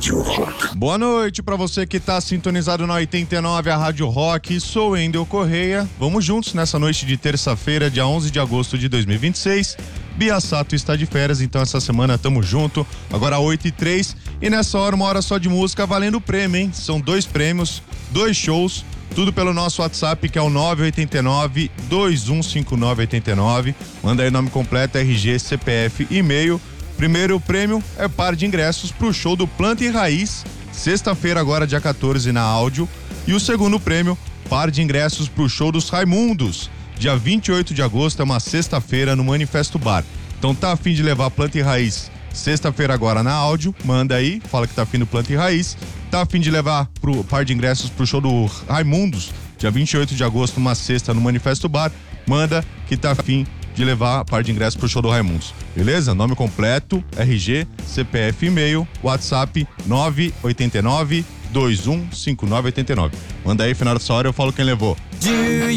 Rádio Rock. Boa noite pra você que tá sintonizado na 89, a Rádio Rock. Sou Wendel Correia. Vamos juntos nessa noite de terça-feira, dia 11 de agosto de 2026. Bia Sato está de férias, então essa semana tamo junto. Agora 8h03 e nessa hora, uma hora só de música valendo prêmio, hein? São 2 prêmios, 2 shows. Tudo pelo nosso WhatsApp, que é o 989-215989. Manda aí nome completo, RG, CPF, e-mail. Primeiro prêmio é par de ingressos pro show do Planta e Raiz, sexta-feira agora, dia 14, na Áudio. E o segundo prêmio, par de ingressos pro show dos Raimundos, dia 28 de agosto, é uma sexta-feira, no Manifesto Bar. Então tá a fim de levar Planta e Raiz sexta-feira agora na Áudio, manda aí, fala que tá afim do Planta e Raiz. Tá a fim de levar pro par de ingressos pro show do Raimundos, dia 28 de agosto, uma sexta, no Manifesto Bar, manda que tá a fim de levar a par de ingressos pro show do Raimundos. Beleza? Nome completo, RG, CPF, e-mail, WhatsApp 989-215989. Manda aí, final dessa hora eu falo quem levou.